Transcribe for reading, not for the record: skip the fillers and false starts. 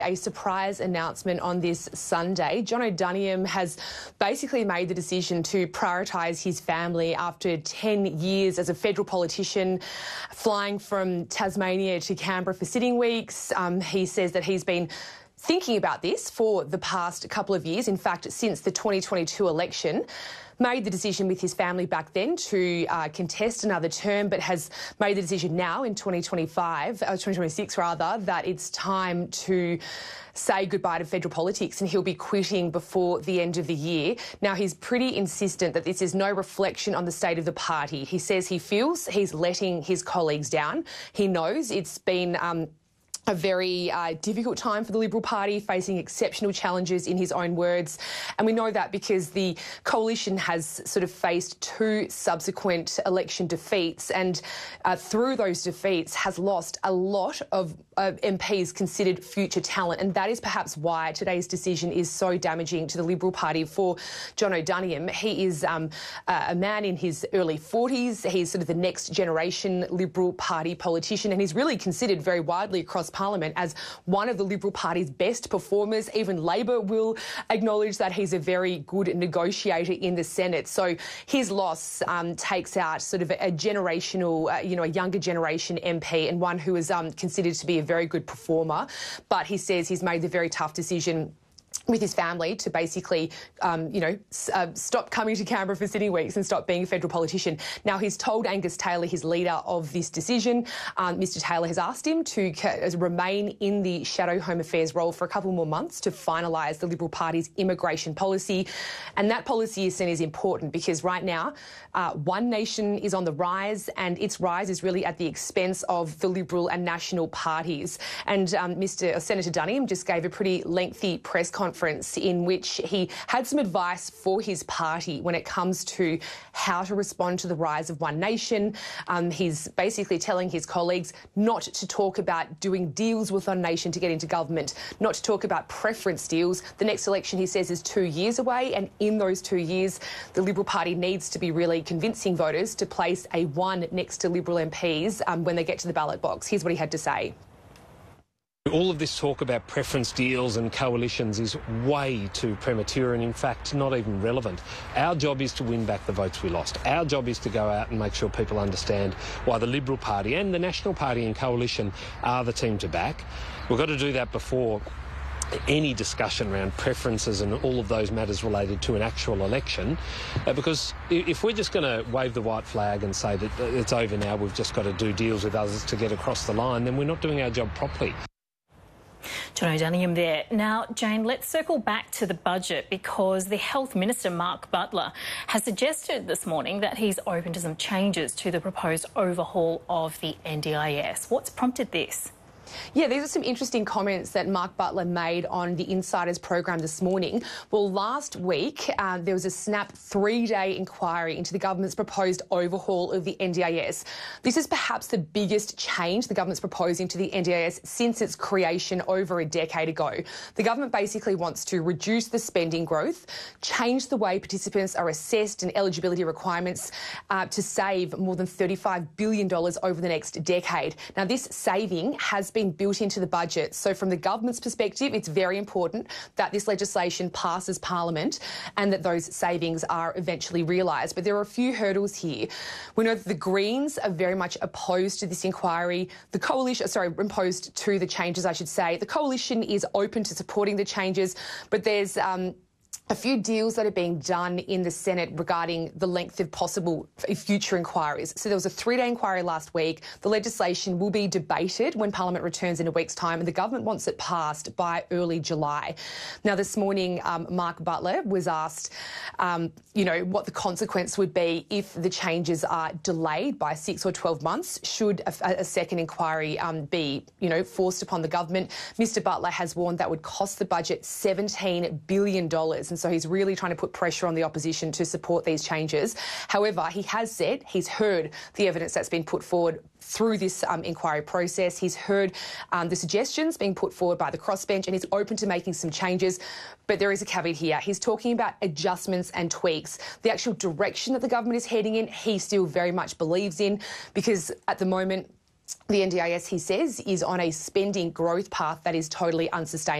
a surprise announcement on this Sunday. John O'Doniam has basically made the decision to prioritise his family after 10 years as a federal politician, flying from Tasmania to Canberra for sitting weeks. He says that he's been thinking about this for the past couple of years, in fact, since the 2022 election. Made the decision with his family back then to contest another term, but has made the decision now in 2026 rather, that it's time to say goodbye to federal politics, and he'll be quitting before the end of the year. Now, he's pretty insistent that this is no reflection on the state of the party. He says he feels he's letting his colleagues down. He knows it's been a very difficult time for the Liberal Party, facing exceptional challenges in his own words. And we know that because the coalition has sort of faced two subsequent election defeats, and through those defeats has lost a lot of MPs considered future talent. And that is perhaps why today's decision is so damaging to the Liberal Party for John O'Doniam. He is a man in his early 40s. He's sort of the next generation Liberal Party politician, and he's really considered very widely across Parliament as one of the Liberal Party's best performers. Even Labor will acknowledge that he's a very good negotiator in the Senate. So his loss takes out sort of a generational, a younger generation MP, and one who is considered to be a very good performer. But he says he's made the very tough decision with his family to basically, stop coming to Canberra for sitting weeks and stop being a federal politician. Now, he's told Angus Taylor, his leader, of this decision. Mr Taylor has asked him to remain in the Shadow Home Affairs role for a couple more months to finalise the Liberal Party's immigration policy. And that policy is seen as important because right now, One Nation is on the rise, and its rise is really at the expense of the Liberal and National parties. And Senator Duniam just gave a pretty lengthy press conference in which he had some advice for his party when it comes to how to respond to the rise of One Nation. He's basically telling his colleagues not to talk about doing deals with One Nation to get into government, not to talk about preference deals. The next election, he says, is 2 years away, and in those 2 years, the Liberal Party needs to be really convincing voters to place a 1 next to Liberal MPs when they get to the ballot box. Here's what he had to say. All of this talk about preference deals and coalitions is way too premature and, in fact, not even relevant. Our job is to win back the votes we lost. Our job is to go out and make sure people understand why the Liberal Party and the National Party and coalition are the team to back. We've got to do that before any discussion around preferences and all of those matters related to an actual election, because if we're just going to wave the white flag and say that it's over now, we've just got to do deals with others to get across the line, then we're not doing our job properly. John O'Doniam there. Now, Jane, let's circle back to the budget, because the Health Minister, Mark Butler, has suggested this morning that he's open to some changes to the proposed overhaul of the NDIS. What's prompted this? Yeah, these are some interesting comments that Mark Butler made on the Insiders program this morning. Well, last week, there was a snap 3-day inquiry into the government's proposed overhaul of the NDIS. This is perhaps the biggest change the government's proposing to the NDIS since its creation over a decade ago. The government basically wants to reduce the spending growth, change the way participants are assessed and eligibility requirements to save more than $35 billion over the next decade. Now, this saving has been built into the budget. So from the government's perspective, it's very important that this legislation passes Parliament and that those savings are eventually realised. But there are a few hurdles here. We know that the Greens are very much opposed to this inquiry. The coalition, opposed to the changes, I should say. The coalition is open to supporting the changes, but there's a few deals that are being done in the Senate regarding the length of possible future inquiries. So there was a 3-day inquiry last week. The legislation will be debated when Parliament returns in a week's time, and the government wants it passed by early July. Now, this morning, Mark Butler was asked, what the consequence would be if the changes are delayed by 6 or 12 months. Should a second inquiry be, forced upon the government? Mr Butler has warned that would cost the budget $17 billion. And so he's really trying to put pressure on the opposition to support these changes. However, he has said he's heard the evidence that's been put forward through this inquiry process. He's heard the suggestions being put forward by the crossbench, and he's open to making some changes. But there is a caveat here. He's talking about adjustments and tweaks. The actual direction that the government is heading in, he still very much believes in, because at the moment, The NDIS, he says, is on a spending growth path that is totally unsustainable.